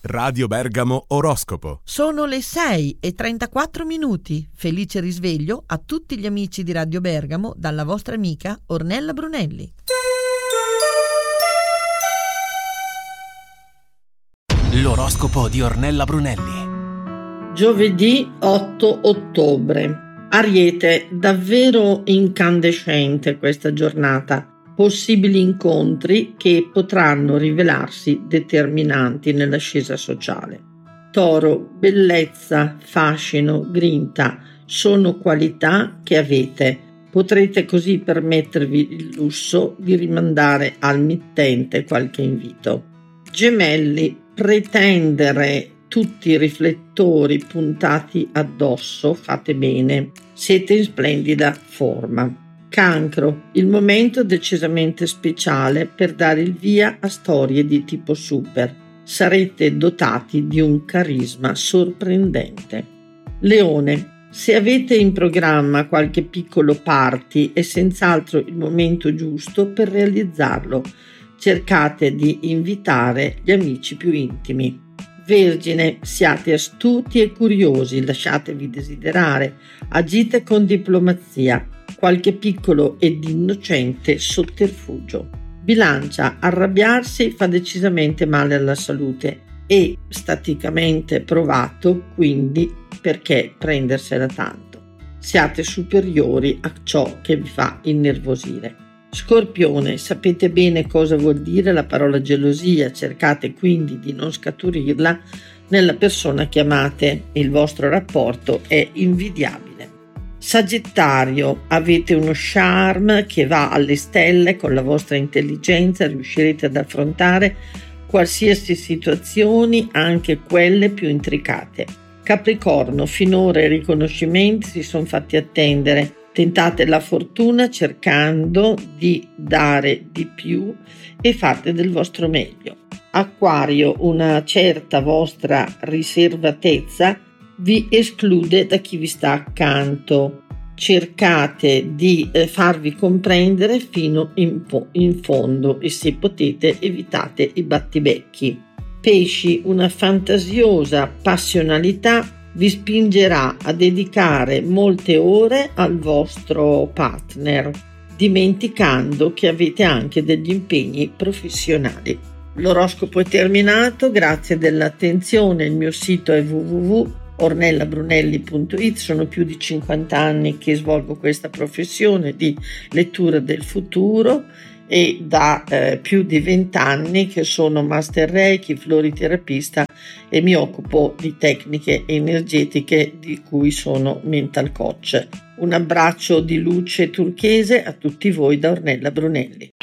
Radio Bergamo Oroscopo. Sono le 6:34. Felice risveglio a tutti gli amici di Radio Bergamo dalla vostra amica Ornella Brunelli. L'oroscopo di Ornella Brunelli. Giovedì 8 ottobre. Ariete, davvero incandescente questa giornata. Possibili incontri che potranno rivelarsi determinanti nell'ascesa sociale. Toro, bellezza, fascino, grinta sono qualità che avete. Potrete così permettervi il lusso di rimandare al mittente qualche invito. Gemelli, pretendere tutti i riflettori puntati addosso, fate bene, siete in splendida forma. Cancro, il momento decisamente speciale per dare il via a storie di tipo super. Sarete dotati di un carisma sorprendente. Leone, se avete in programma qualche piccolo party è senz'altro il momento giusto per realizzarlo. Cercate di invitare gli amici più intimi. Vergine, siate astuti e curiosi, lasciatevi desiderare, agite con diplomazia, qualche piccolo ed innocente sotterfugio. Bilancia, arrabbiarsi fa decisamente male alla salute e staticamente provato, quindi perché prendersela tanto? Siate superiori a ciò che vi fa innervosire. Scorpione, sapete bene cosa vuol dire la parola gelosia, cercate quindi di non scaturirla nella persona che amate. Il vostro rapporto è invidiabile. Sagittario, avete uno charme che va alle stelle, con la vostra intelligenza riuscirete ad affrontare qualsiasi situazioni, anche quelle più intricate. Capricorno, finora i riconoscimenti si sono fatti attendere. Tentate la fortuna cercando di dare di più e fate del vostro meglio. Acquario, una certa vostra riservatezza vi esclude da chi vi sta accanto. Cercate di farvi comprendere fino in fondo e se potete evitate i battibecchi. Pesci, una fantasiosa passionalità vi spingerà a dedicare molte ore al vostro partner, dimenticando che avete anche degli impegni professionali. L'oroscopo è terminato, grazie dell'attenzione. Il mio sito è www.ornellabrunelli.it. Sono più di 50 anni che svolgo questa professione di lettura del futuro e da più di 20 anni che sono master reiki, floriterapista e mi occupo di tecniche energetiche di cui sono mental coach. Un abbraccio di luce turchese a tutti voi da Ornella Brunelli.